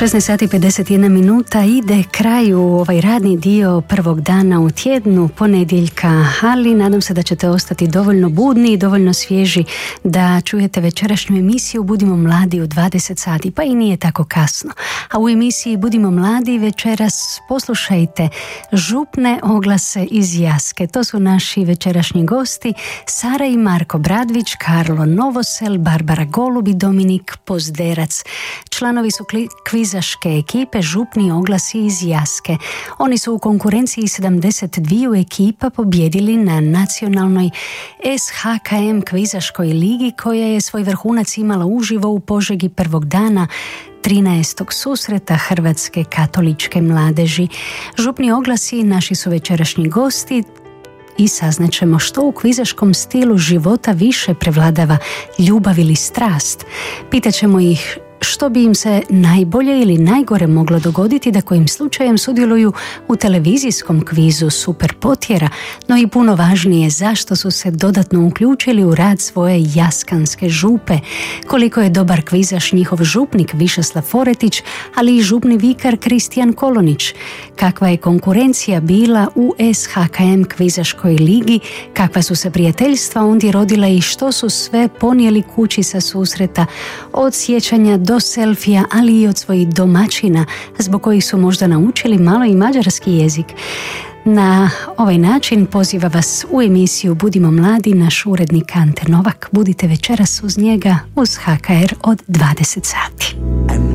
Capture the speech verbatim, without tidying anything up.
šesnaest sati pedeset jedna minuta ide kraju ovaj radni dio prvog dana u tjednu, ponedjeljka, ali nadam se da ćete ostati dovoljno budni i dovoljno svježi da čujete večerašnju emisiju Budimo mladi u dvadeset sati, pa i nije tako kasno. A u emisiji Budimo mladi večeras poslušajte župne oglase iz Jaske. To su naši večerašnji gosti Sara i Marko Bradvić, Karlo Novosel, Barbara Golub i Dominik Pozderac. Članovi su kvizaške ekipe Župni oglasi iz Jaske. Oni su u konkurenciji sedamdeset dva ekipa pobjedili na nacionalnoj S H K M kvizaškoj ligi koja je svoj vrhunac imala uživo u Požegi prvog dana trinaestog susreta Hrvatske katoličke mladeži. Župni oglasi naši su večerašnji gosti i saznaćemo što u kvizaškom stilu života više prevladava, ljubav ili strast. Pitaćemo ih što bi im se najbolje ili najgore moglo dogoditi da kojim slučajem sudjeluju u televizijskom kvizu Super potjera, no i puno važnije zašto su se dodatno uključili u rad svoje jaskanske župe, koliko je dobar kvizaš njihov župnik Višeslav Foretić, ali i župni vikar Kristijan Kolonić, kakva je konkurencija bila u S H K M kvizaškoj ligi, kakva su se prijateljstva ondje rodila i što su sve ponijeli kući sa susreta, od sjećanja do do selfija, ali i od svojih domaćina, zbog kojih su možda naučili malo i mađarski jezik. Na ovaj način poziva vas u emisiju Budimo mladi naš urednik Ante Novak. Budite večeras uz njega uz H K R od dvadeset sati.